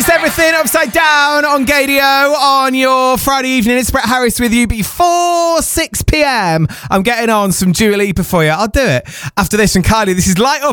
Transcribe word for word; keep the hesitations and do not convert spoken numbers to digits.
It's everything upside down on Gadio on your Friday evening. It's Brett Harris with you before six p.m. I'm getting on some Dua Lipa for you. I'll do it after this. And Kylie, this is Light Up.